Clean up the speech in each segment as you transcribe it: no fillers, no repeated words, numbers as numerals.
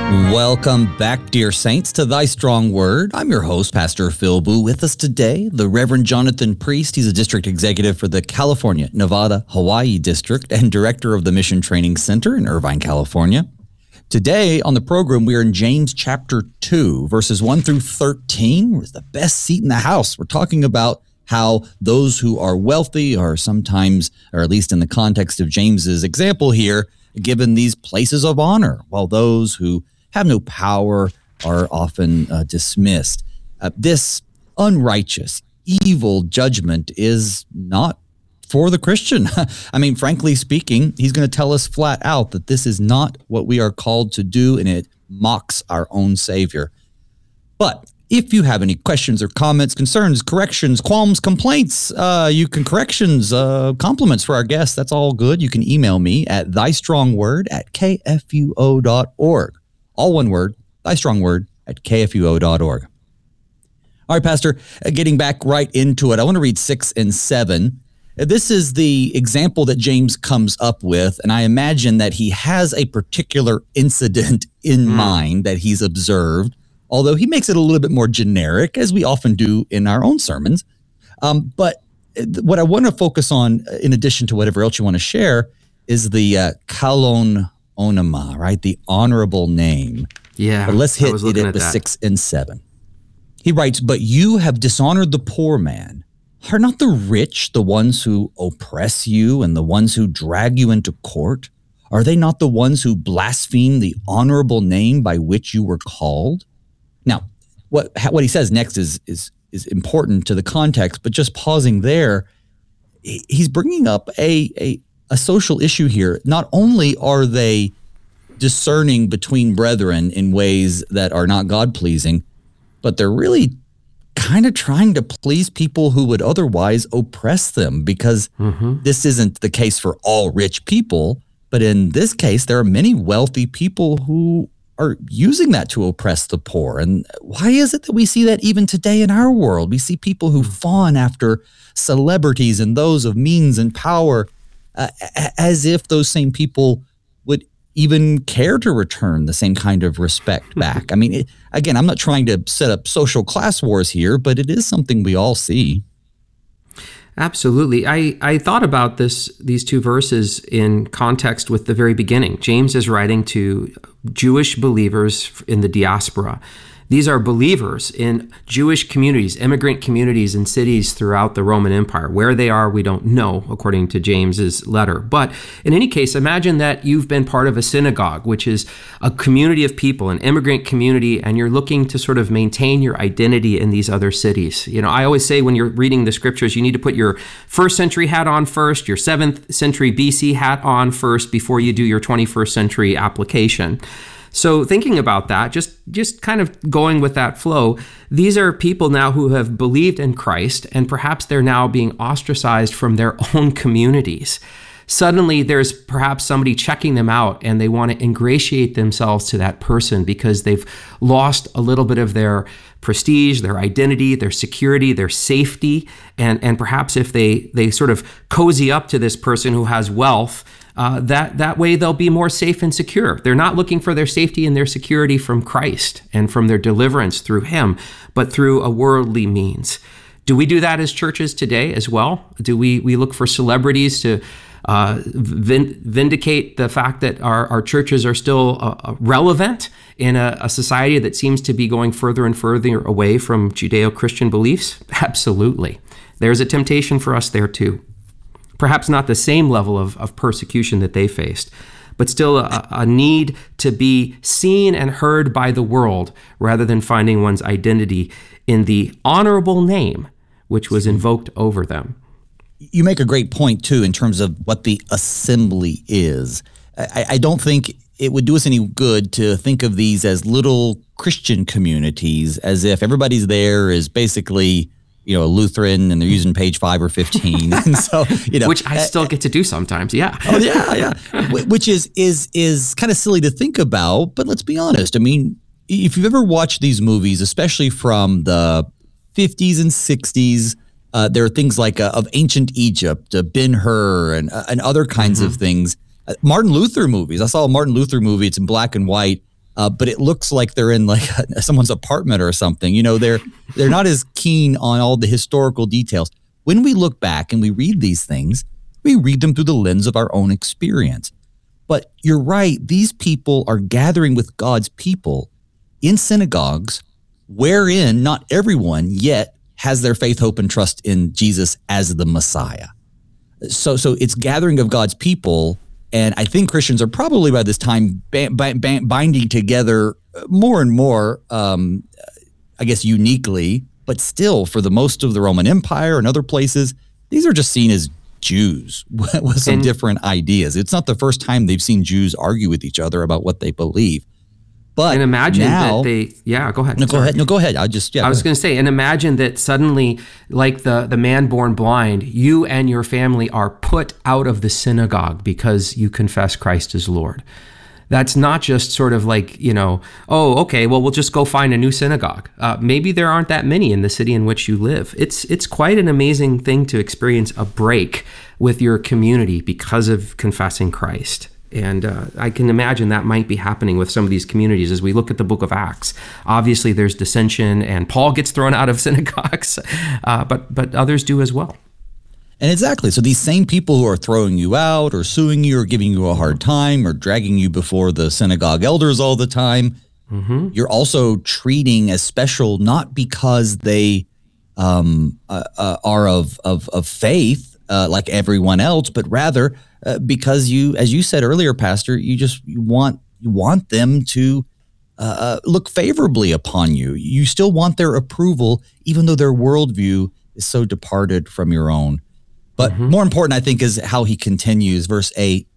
Welcome back, dear saints, to Thy Strong Word. I'm your host, Pastor Phil Boo. With us today, the Reverend Jonathan Priest. He's a district executive for the California, Nevada, Hawaii District and director of the Mission Training Center in Irvine, California. Today on the program, we are in James chapter 2, verses 1 through 13. It's the best seat in the house. We're talking about how those who are wealthy are sometimes, or at least in the context of James's example here, given these places of honor, while those who have no power are often dismissed. This unrighteous, evil judgment is not for the Christian. I mean, frankly speaking, he's going to tell us flat out that this is not what we are called to do, and it mocks our own Savior. But if you have any questions or comments, concerns, corrections, qualms, complaints, compliments for our guests, that's all good. You can email me at thystrongword@kfuo.org. All one word, thystrongword@kfuo.org. All right, Pastor, getting back right into it, I want to read 6 and 7. This is the example that James comes up with, and I imagine that he has a particular incident in mind that he's observed, although he makes it a little bit more generic, as we often do in our own sermons. But what I want to focus on, in addition to whatever else you want to share, is the kalon onoma, right? The honorable name. Yeah. But let's hit it at the 6 and 7. He writes, "But you have dishonored the poor man. Are not the rich the ones who oppress you and the ones who drag you into court? Are they not the ones who blaspheme the honorable name by which you were called?" Now, what he says next is important to the context, but just pausing there, he's bringing up a social issue here. Not only are they discerning between brethren in ways that are not God-pleasing, but they're really kind of trying to please people who would otherwise oppress them, because this isn't the case for all rich people, but in this case, there are many wealthy people who are using that to oppress the poor. And why is it that we see that even today in our world? We see people who fawn after celebrities and those of means and power, as if those same people would even care to return the same kind of respect back. I mean, again, I'm not trying to set up social class wars here, but it is something we all see. Absolutely. I thought about these two verses in context with the very beginning. James is writing to Jewish believers in the diaspora. These are believers in Jewish communities, immigrant communities in cities throughout the Roman Empire. Where they are, we don't know, according to James's letter. But in any case, imagine that you've been part of a synagogue, which is a community of people, an immigrant community, and you're looking to sort of maintain your identity in these other cities. You know, I always say when you're reading the scriptures, you need to put your 1st century hat on first, your 7th century BC hat on first, before you do your 21st century application. So thinking about that, just kind of going with that flow, these are people now who have believed in Christ, and perhaps they're now being ostracized from their own communities. Suddenly there's perhaps somebody checking them out, and they want to ingratiate themselves to that person because they've lost a little bit of their prestige, their identity, their security, their safety. And perhaps if they sort of cozy up to this person who has wealth, that way they'll be more safe and secure. They're not looking for their safety and their security from Christ and from their deliverance through him, but through a worldly means. Do we do that as churches today as well? Do we look for celebrities to vindicate the fact that our churches are still relevant in a society that seems to be going further and further away from Judeo-Christian beliefs? Absolutely. There's a temptation for us there too. Perhaps not the same level of persecution that they faced, but still a need to be seen and heard by the world rather than finding one's identity in the honorable name which was invoked over them. You make a great point, too, in terms of what the assembly is. I don't think it would do us any good to think of these as little Christian communities, as if everybody's there is basically, a Lutheran and they're using page 5 or 15. And so, which I still get to do sometimes. Yeah. Oh, yeah. Which is kind of silly to think about. But let's be honest. I mean, if you've ever watched these movies, especially from the 50s and 60s, there are things like of ancient Egypt, Ben-Hur, and other kinds of things. Martin Luther movies. I saw a Martin Luther movie. It's in black and white. but it looks like they're in like someone's apartment or something. You know, they're not as keen on all the historical details. When we look back and we read these things, we read them through the lens of our own experience. But you're right, these people are gathering with God's people in synagogues wherein not everyone yet has their faith, hope, and trust in Jesus as the Messiah. So it's gathering of God's people, and I think Christians are probably by this time binding together more and more, I guess uniquely, but still for the most of the Roman Empire and other places, these are just seen as Jews with some different ideas. It's not the first time they've seen Jews argue with each other about what they believe. But and imagine now, that they, go ahead. No, go ahead. No, go ahead. I was going to say, and imagine that suddenly, like the man born blind, you and your family are put out of the synagogue because you confess Christ as Lord. That's not just sort of like, oh, okay, well, we'll just go find a new synagogue. Maybe there aren't that many in the city in which you live. It's quite an amazing thing to experience a break with your community because of confessing Christ. And I can imagine that might be happening with some of these communities as we look at the book of Acts. Obviously, there's dissension, and Paul gets thrown out of synagogues, but others do as well. And exactly. So these same people who are throwing you out or suing you or giving you a hard time or dragging you before the synagogue elders all the time, you're also treating as special, not because they are of faith like everyone else, but rather because you, as you said earlier, Pastor, you want them to look favorably upon you. You still want their approval, even though their worldview is so departed from your own. But more important, I think, is how he continues, verse 8.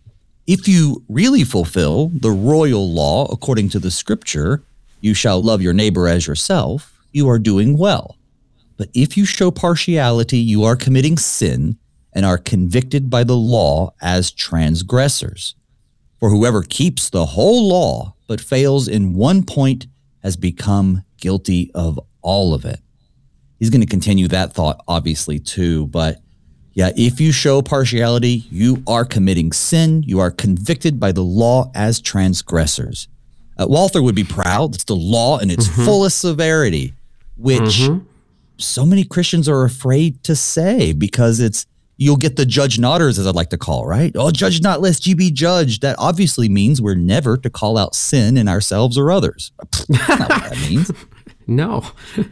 If you really fulfill the royal law according to the scripture, you shall love your neighbor as yourself, you are doing well. But if you show partiality, you are committing sin and are convicted by the law as transgressors. For whoever keeps the whole law but fails in one point has become guilty of all of it. He's going to continue that thought, obviously, too, but yeah, if you show partiality, you are committing sin. You are convicted by the law as transgressors. Walther would be proud. It's the law in its fullest severity, which so many Christians are afraid to say because you'll get the judge notters, as I'd like to call, right? Oh, judge not lest ye be judged. That obviously means we're never to call out sin in ourselves or others. That's not what that means. No.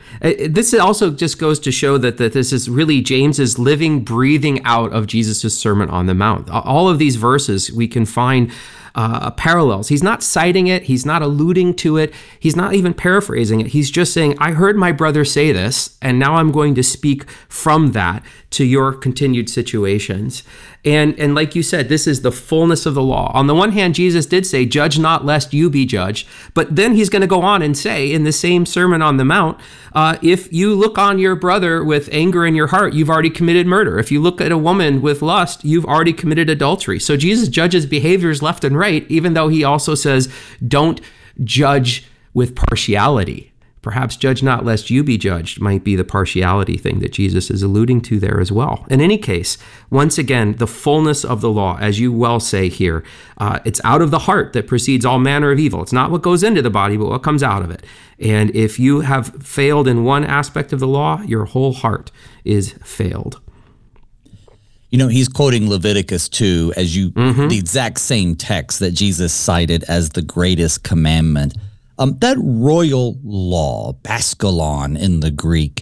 This also just goes to show that this is really James's living, breathing out of Jesus' Sermon on the Mount. All of these verses, we can find parallels. He's not citing it. He's not alluding to it. He's not even paraphrasing it. He's just saying, I heard my brother say this, and now I'm going to speak from that to your continued situations. And like you said, this is the fullness of the law. On the one hand, Jesus did say, judge not lest you be judged. But then he's going to go on and say in the same Sermon on the Mount, if you look on your brother with anger in your heart, you've already committed murder. If you look at a woman with lust, you've already committed adultery. So Jesus judges behaviors left and right, even though he also says, don't judge with partiality. Perhaps judge not lest you be judged might be the partiality thing that Jesus is alluding to there as well. In any case, once again, the fullness of the law, as you well say here, it's out of the heart that proceeds all manner of evil. It's not what goes into the body, but what comes out of it. And if you have failed in one aspect of the law, your whole heart is failed. You know, he's quoting Leviticus 2 as the exact same text that Jesus cited as the greatest commandment. That royal law, baskalon in the Greek,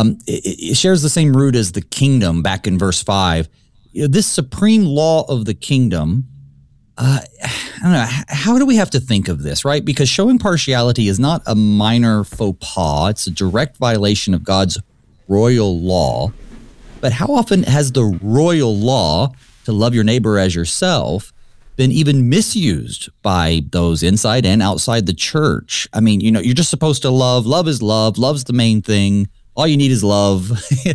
it shares the same root as the kingdom back in verse 5. This supreme law of the kingdom, I don't know, how do we have to think of this, right? Because showing partiality is not a minor faux pas. It's a direct violation of God's royal law. But how often has the royal law to love your neighbor as yourself been even misused by those inside and outside the church? I mean, you know, you're just supposed to love. Love is love. Love's the main thing. All you need is love.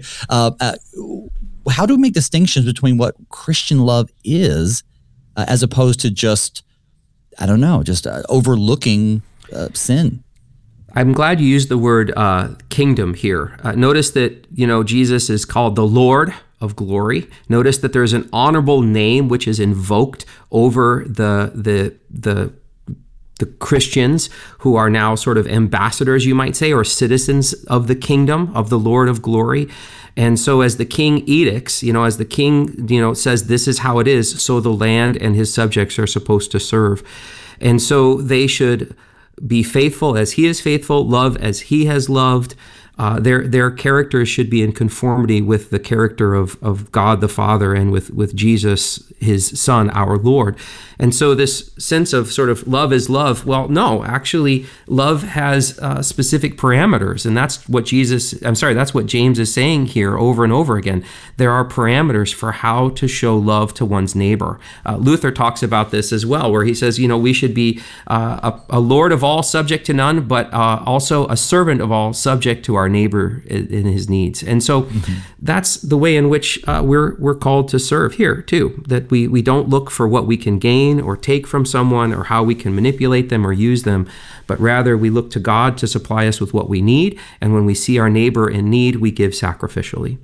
How do we make distinctions between what Christian love is as opposed to just, I don't know, just overlooking sin? I'm glad you used the word kingdom here. Notice that, you know, Jesus is called the Lord of glory. Notice that there's an honorable name which is invoked over the the Christians who are now sort of ambassadors, you might say, or citizens of the kingdom of the Lord of glory. And so as the king edicts, as the king, says this is how it is, so the land and his subjects are supposed to serve. And so they should be faithful as he is faithful, love as he has loved. Their characters should be in conformity with the character of God the Father and with Jesus, his Son, our Lord. And so this sense of sort of love is love, well, no, actually, love has specific parameters. And that's what that's what James is saying here over and over again. There are parameters for how to show love to one's neighbor. Luther talks about this as well, where he says, we should be a lord of all, subject to none, but also a servant of all, subject to our neighbor in his needs. And so that's the way in which we're called to serve here too, that we don't look for what we can gain or take from someone or how we can manipulate them or use them, but rather we look to God to supply us with what we need. And when we see our neighbor in need, we give sacrificially.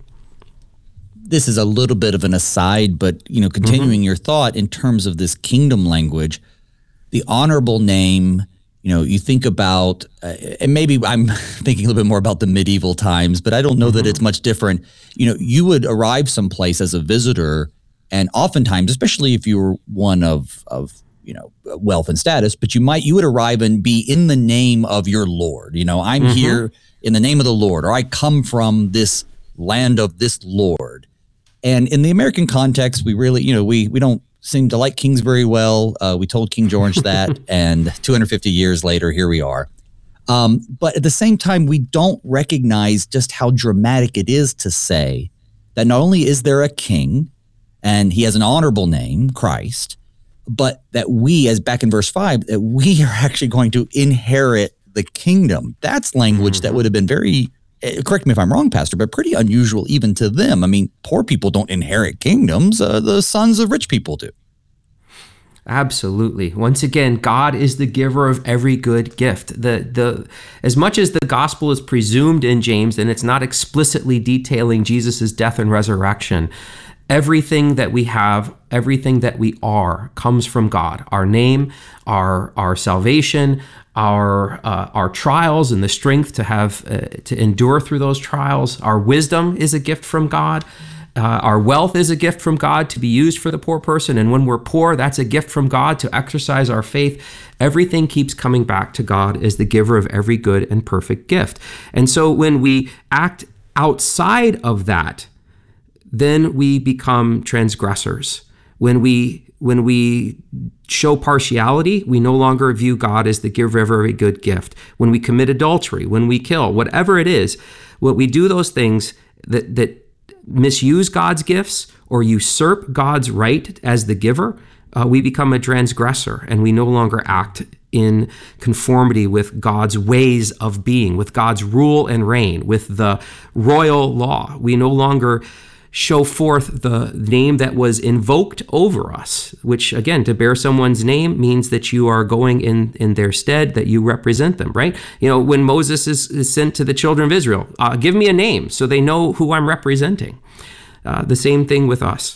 This is a little bit of an aside, but continuing your thought in terms of this kingdom language, the honorable name, you think about, and maybe I'm thinking a little bit more about the medieval times, but I don't know that it's much different. You would arrive someplace as a visitor, and oftentimes, especially if you were one of wealth and status, but you would arrive and be in the name of your Lord. I'm here in the name of the Lord, or I come from this land of this Lord. And in the American context, we really, we don't seem to like kings very well. We told King George that, and 250 years later, here we are. But at the same time, we don't recognize just how dramatic it is to say that not only is there a king, and he has an honorable name, Christ, but that we, as back in verse 5, that we are actually going to inherit the kingdom. That's language that would have been very, correct me if I'm wrong, Pastor, but pretty unusual even to them. I mean, poor people don't inherit kingdoms. The sons of rich people do. Absolutely. Once again, God is the giver of every good gift. As much as the gospel is presumed in James, and it's not explicitly detailing Jesus' death and resurrection, everything that we have, everything that we are, comes from God. Our name, our salvation, our trials, and the strength to have to endure through those trials. Our wisdom is a gift from God. Our wealth is a gift from God to be used for the poor person. And when we're poor, that's a gift from God to exercise our faith. Everything keeps coming back to God as the giver of every good and perfect gift. And so when we act outside of that, then we become transgressors. When we show partiality, we no longer view God as the giver of every good gift. When we commit adultery, when we kill, whatever it is, what we do those things that misuse God's gifts or usurp God's right as the giver, we become a transgressor, and we no longer act in conformity with God's ways of being, with God's rule and reign, with the royal law. We no longer show forth the name that was invoked over us, which, again, to bear someone's name means that you are going in their stead, that you represent them, right? When Moses is sent to the children of Israel, give me a name so they know who I'm representing. The same thing with us.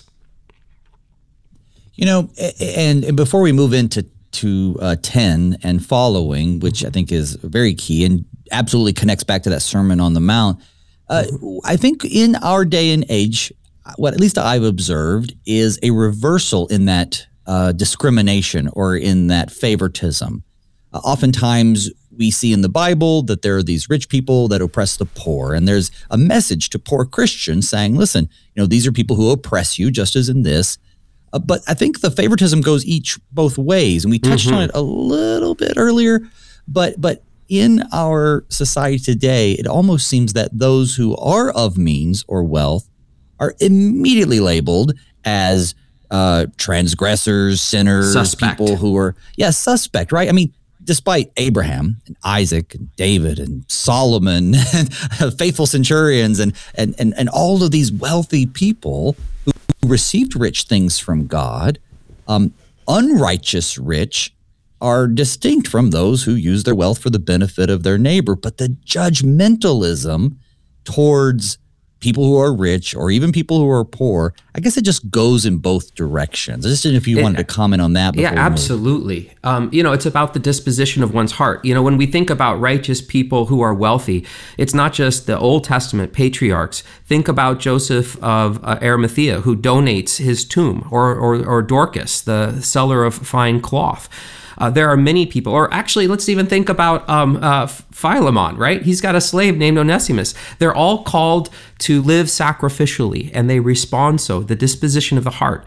And before we move into 10 and following, which I think is very key and absolutely connects back to that Sermon on the Mount, I think in our day and age, what at least I've observed is a reversal in that discrimination or in that favoritism. Oftentimes we see in the Bible that there are these rich people that oppress the poor, and there's a message to poor Christians saying, listen, these are people who oppress you just as in this. But I think the favoritism goes both ways, and we touched on it a little bit earlier, but in our society today, it almost seems that those who are of means or wealth are immediately labeled as transgressors, sinners, suspect. People who are, suspect, right? I mean, despite Abraham and Isaac and David and Solomon and faithful centurions and all of these wealthy people who received rich things from God, unrighteous rich are distinct from those who use their wealth for the benefit of their neighbor. But the judgmentalism towards people who are rich or even people who are poor, I guess it just goes in both directions. Just if you wanted to comment on that. Yeah, absolutely. It's about the disposition of one's heart. When we think about righteous people who are wealthy, it's not just the Old Testament patriarchs. Think about Joseph of Arimathea, who donates his tomb, or Dorcas, the seller of fine cloth. There are many people, or actually, let's even think about Philemon, right? He's got a slave named Onesimus. They're all called to live sacrificially, and they respond so. The disposition of the heart.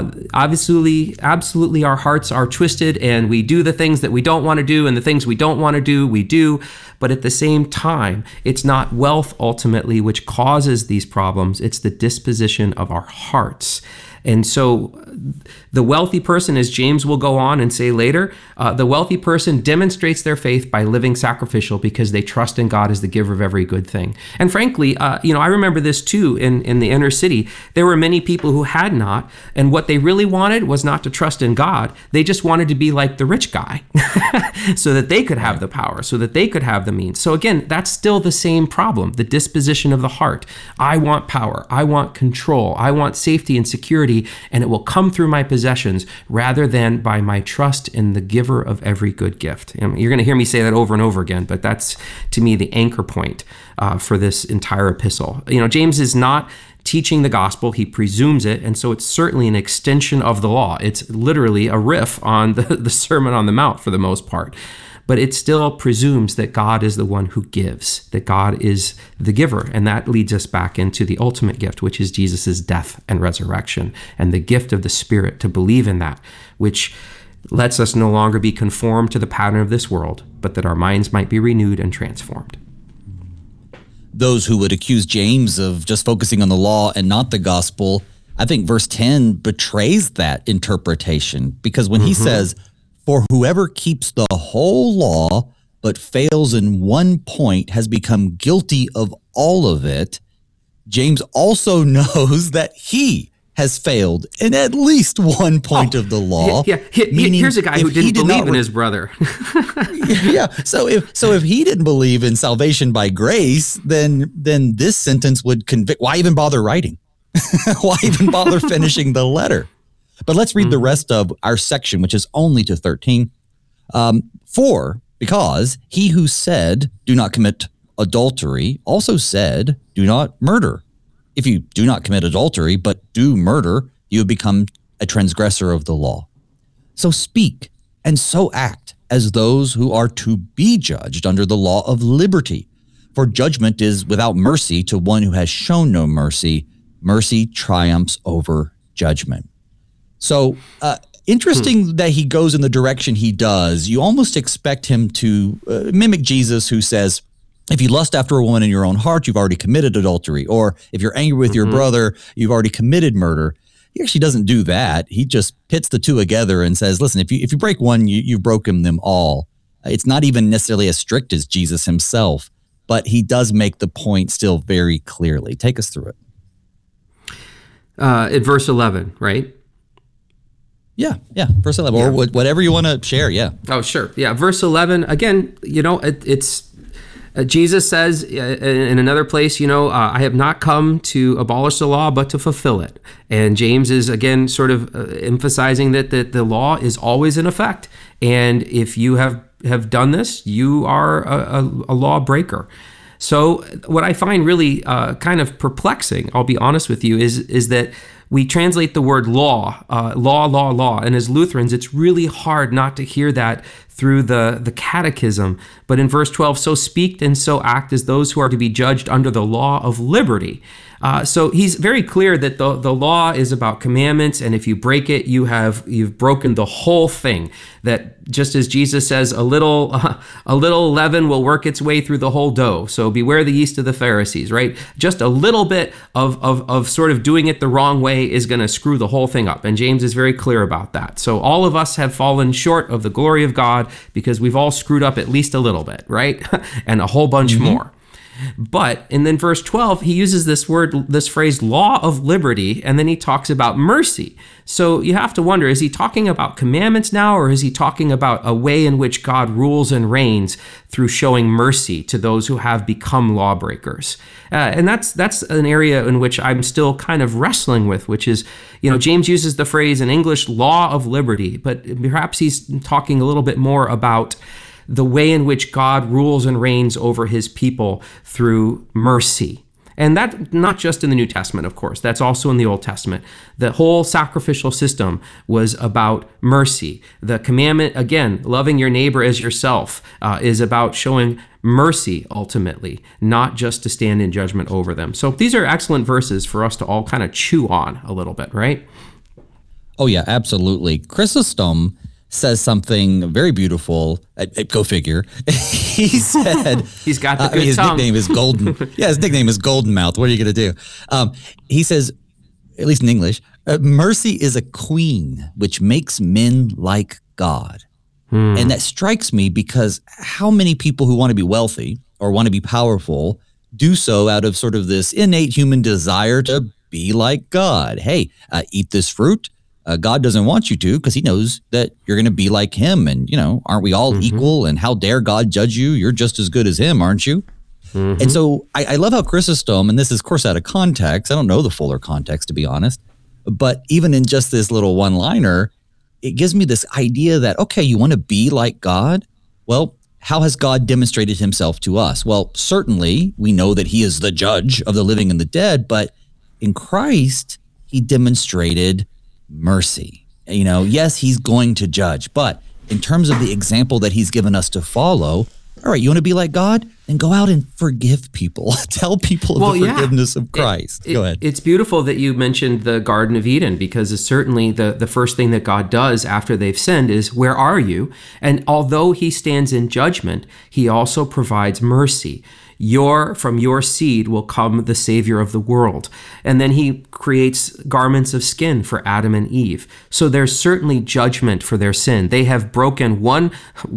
Absolutely, our hearts are twisted, and we do the things that we don't want to do, and the things we don't want to do, we do. But at the same time, it's not wealth ultimately which causes these problems. It's the disposition of our hearts. And so the wealthy person, as James will go on and say later, the wealthy person demonstrates their faith by living sacrificial because they trust in God as the giver of every good thing. And frankly, I remember this too in the inner city. There were many people who had not, and what they really wanted was not to trust in God. They just wanted to be like the rich guy so that they could have the power, so that they could have the means. So again, that's still the same problem, the disposition of the heart. I want power. I want control. I want safety and security, and it will come through my possessions rather than by my trust in the giver of every good gift. And you're going to hear me say that over and over again, but that's, to me, the anchor point for this entire epistle. James is not teaching the gospel. He presumes it, and so it's certainly an extension of the law. It's literally a riff on the Sermon on the Mount for the most part. But it still presumes that God is the one who gives, that God is the giver. And that leads us back into the ultimate gift, which is Jesus' death and resurrection, and the gift of the Spirit to believe in that, which lets us no longer be conformed to the pattern of this world, but that our minds might be renewed and transformed. Those who would accuse James of just focusing on the law and not the gospel, I think verse 10 betrays that interpretation, because when he says, "For whoever keeps the whole law but fails in one point has become guilty of all of it," James also knows that he has failed in at least one point of the law. Here's a guy who didn't believe in his brother. So if he didn't believe in salvation by grace, then this sentence would convict. Why even bother writing? Why even bother finishing the letter? But let's read the rest of our section, which is only to 13. Because he who said, "Do not commit adultery," also said, "Do not murder. If you do not commit adultery, but do murder, you have become a transgressor of the law. So speak and so act as those who are to be judged under the law of liberty. For judgment is without mercy to one who has shown no mercy. Mercy triumphs over judgment." So interesting that he goes in the direction he does. You almost expect him to mimic Jesus, who says, if you lust after a woman in your own heart, you've already committed adultery. Or if you're angry with your brother, you've already committed murder. He actually doesn't do that. He just pits the two together and says, listen, if you break one, you've broken them all. It's not even necessarily as strict as Jesus himself, but he does make the point still very clearly. Take us through it. At verse 11, right? Yeah, verse 11, or whatever you want to share, yeah. Oh, sure. Yeah, verse 11, again, it's Jesus says in another place, I have not come to abolish the law, but to fulfill it. And James is, again, sort of emphasizing that the law is always in effect. And if you have done this, you are a lawbreaker. So what I find really kind of perplexing, I'll be honest with you, is that we translate the word law, law. And as Lutherans, it's really hard not to hear that through the catechism. But in verse 12, so speak and so act as those who are to be judged under the law of liberty. So he's very clear that the law is about commandments, and if you break it, you've broken the whole thing. That just as Jesus says, a little leaven will work its way through the whole dough. So beware the yeast of the Pharisees, right? Just a little bit of sort of doing it the wrong way is going to screw the whole thing up. And James is very clear about that. So all of us have fallen short of the glory of God because we've all screwed up at least a little bit, right? And a whole bunch more. But and then verse 12, he uses this phrase, law of liberty, and then he talks about mercy. So you have to wonder, is he talking about commandments now, or is he talking about a way in which God rules and reigns through showing mercy to those who have become lawbreakers? And that's an area in which I'm still kind of wrestling with, which is, James uses the phrase in English, law of liberty, but perhaps he's talking a little bit more about the way in which God rules and reigns over his people through mercy. And that not just in the New Testament, of course, that's also in the Old Testament. The whole sacrificial system was about mercy. The commandment, again, loving your neighbor as yourself, is about showing mercy ultimately, not just to stand in judgment over them. So these are excellent verses for us to all kind of chew on a little bit, right? Oh yeah, absolutely. Chrysostom says something very beautiful. Go figure. He said he's got the good his tongue. nickname is Golden. Yeah, his nickname is Golden Mouth. What are you going to do? He says, at least in English, mercy is a queen which makes men like God. And that strikes me because how many people who want to be wealthy or want to be powerful do so out of sort of this innate human desire to be like God. Hey, eat this fruit. God doesn't want you to because he knows that you're going to be like him. And, aren't we all equal? And how dare God judge you? You're just as good as him, aren't you? And so I love how Chrysostom, and this is, of course, out of context. I don't know the fuller context, to be honest. But even in just this little one-liner, it gives me this idea that, okay, you want to be like God? Well, how has God demonstrated himself to us? Well, certainly we know that he is the judge of the living and the dead, but in Christ, he demonstrated mercy. Yes, he's going to judge, but in terms of the example that he's given us to follow, all right, you want to be like God? Then go out and forgive people. Tell people of the forgiveness of Christ. Go ahead. It's beautiful that you mentioned the Garden of Eden, because it's certainly the first thing that God does after they've sinned is, where are you? And although he stands in judgment, he also provides mercy. From your seed will come the Savior of the world. And then he creates garments of skin for Adam and Eve. So there's certainly judgment for their sin. They have broken one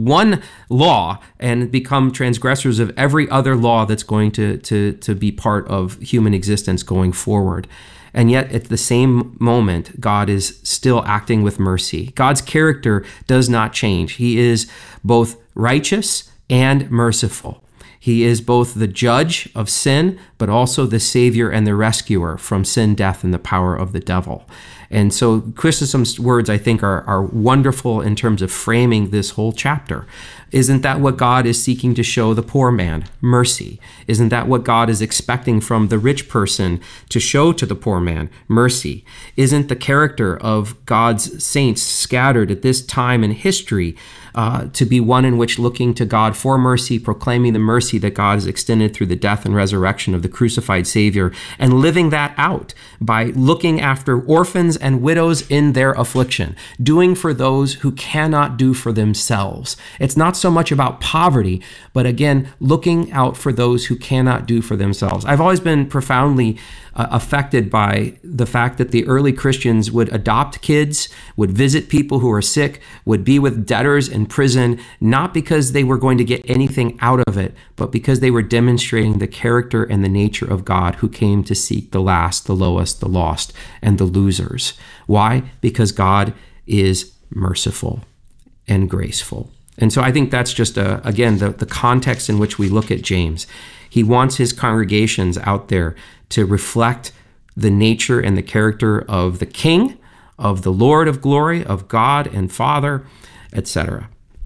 law and become transgressors of every other law that's going to be part of human existence going forward. And yet at the same moment, God is still acting with mercy. God's character does not change. He is both righteous and merciful. He is both the judge of sin, but also the savior and the rescuer from sin, death, and the power of the devil. And so Chrysostom's words, I think, are wonderful in terms of framing this whole chapter. Isn't that what God is seeking to show the poor man? Mercy. Isn't that what God is expecting from the rich person to show to the poor man? Mercy. Isn't the character of God's saints scattered at this time in history to be one in which looking to God for mercy, proclaiming the mercy that God has extended through the death and resurrection of the crucified Savior, and living that out by looking after orphans and widows in their affliction, doing for those who cannot do for themselves. It's not so much about poverty, but again, looking out for those who cannot do for themselves. I've always been profoundly affected by the fact that the early Christians would adopt kids, would visit people who are sick, would be with debtors in prison, not because they were going to get anything out of it, but because they were demonstrating the character and the nature of God, who came to seek the last, the lowest, the lost, and the losers. Why? Because God is merciful and graceful. And so I think that's just, again, the context in which we look at James. He wants his congregations out there to reflect the nature and the character of the King, of the Lord of glory, of God and Father, etc.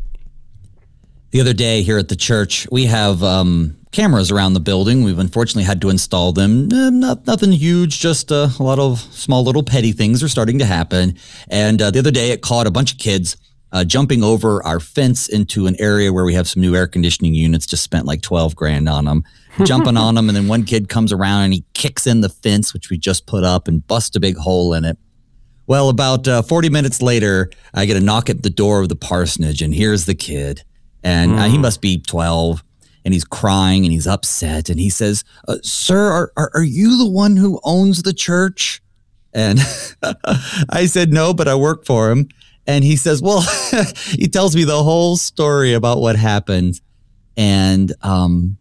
The other day here at the church, we have cameras around the building. We've unfortunately had to install them. Nothing huge, just a lot of small little petty things are starting to happen. And the other day it caught a bunch of kids jumping over our fence into an area where we have some new air conditioning units, just spent like $12,000 on them, jumping on them. And then one kid comes around and he kicks in the fence, which we just put up, and busts a big hole in it. Well, about 40 minutes later, I get a knock at the door of the parsonage, and here's the kid. And he must be 12, and he's crying and he's upset. And he says, "Sir, are you the one who owns the church?" And I said, "No, but I work for him." And he says, well, he tells me the whole story about what happened. And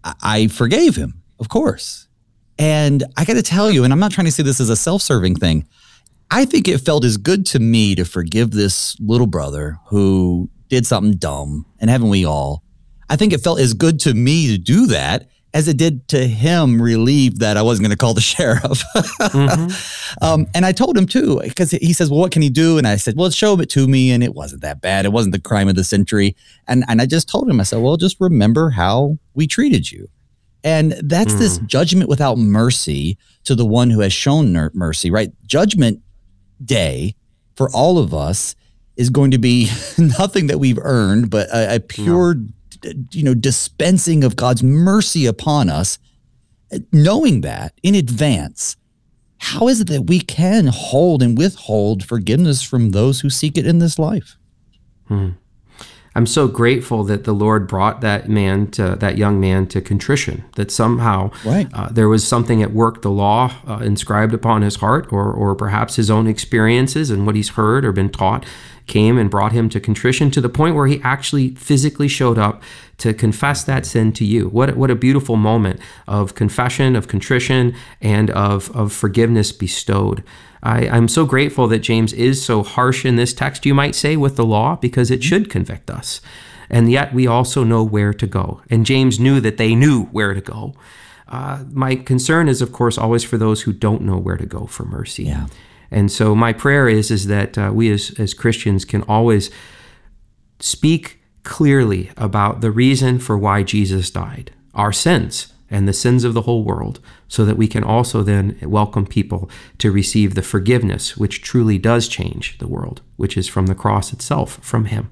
I forgave him, of course. And I got to tell you, and I'm not trying to say this as a self-serving thing, I think it felt as good to me to forgive this little brother who did something dumb, and haven't we all? I think it felt as good to me to do that as it did to him relieved that I wasn't going to call the sheriff. And I told him too, because he says, well, what can he do? And I said, well, show it to me. And it wasn't that bad. It wasn't the crime of the century. And I just told him, I said, well, just remember how we treated you. And that's this judgment without mercy to the one who has shown mercy, right? Judgment day for all of us is going to be nothing that we've earned, but a pure dispensing of God's mercy upon us. Knowing that in advance, how is it that we can hold and withhold forgiveness from those who seek it in this life? I'm so grateful that the Lord brought that young man to contrition, that somehow there was something at work, the law inscribed upon his heart, or perhaps his own experiences and what he's heard or been taught came and brought him to contrition, to the point where he actually physically showed up to confess that sin to you. What a beautiful moment of confession, of contrition, and of forgiveness bestowed. I'm so grateful that James is so harsh in this text, you might say, with the law, because it should convict us. And yet we also know where to go. And James knew that they knew where to go. My concern is, of course, always for those who don't know where to go for mercy. Yeah. And so my prayer is that we as Christians can always speak clearly about the reason for why Jesus died, our sins and the sins of the whole world, so that we can also then welcome people to receive the forgiveness which truly does change the world, which is from the cross itself, from him.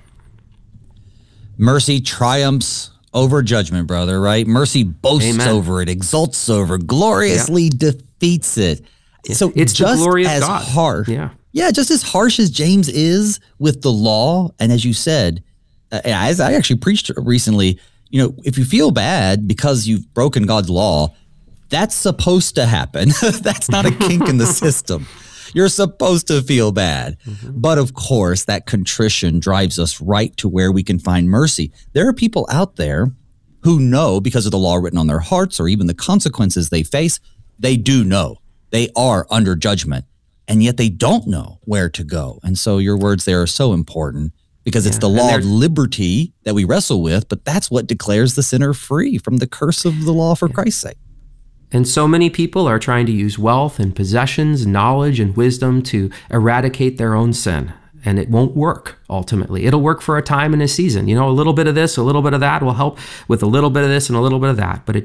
Mercy triumphs over judgment, brother, right? Mercy boasts over it, exults over, gloriously defeats it. So it's just the glory of as God. Harsh, just as harsh as James is with the law, and as you said, as I actually preached recently, if you feel bad because you've broken God's law, that's supposed to happen. That's not a kink in the system. You're supposed to feel bad. But of course, that contrition drives us right to where we can find mercy. There are people out there who know, because of the law written on their hearts or even the consequences they face, they do know. They are under judgment, and yet they don't know where to go. And so your words there are so important, because it's the law of liberty that we wrestle with, but that's what declares the sinner free from the curse of the law for Christ's sake. And so many people are trying to use wealth and possessions, knowledge and wisdom to eradicate their own sin. And it won't work, ultimately. It'll work for a time and a season. A little bit of this, a little bit of that will help with a little bit of this and a little bit of that. But it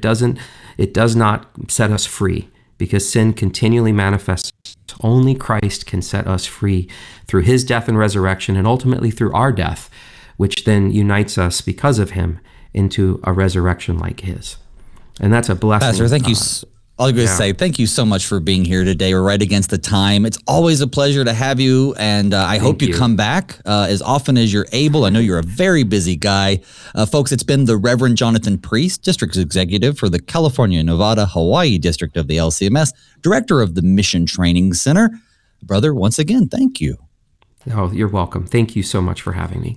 does not set us free, because sin continually manifests. Only Christ can set us free through his death and resurrection, and ultimately through our death, which then unites us because of him into a resurrection like his. And that's a blessing. Pastor, thank you. I'll just say thank you so much for being here today. We're right against the time. It's always a pleasure to have you, and I hope you come back as often as you're able. I know you're a very busy guy. Folks, it's been the Reverend Jonathan Priest, District Executive for the California, Nevada, Hawaii District of the LCMS, Director of the Mission Training Center. Brother, once again, thank you. Oh, you're welcome. Thank you so much for having me.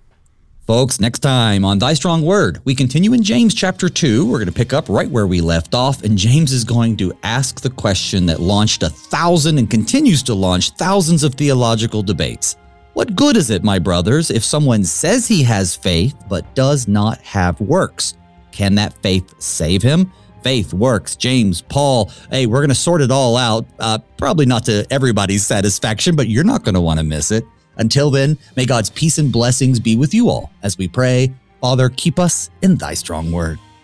Folks, next time on Thy Strong Word, we continue in James chapter 2. We're going to pick up right where we left off, and James is going to ask the question that launched 1,000 and continues to launch thousands of theological debates. What good is it, my brothers, if someone says he has faith but does not have works? Can that faith save him? Faith, works, James, Paul. Hey, we're going to sort it all out. Probably not to everybody's satisfaction, but you're not going to want to miss it. Until then, may God's peace and blessings be with you all as we pray. Father, keep us in thy strong word.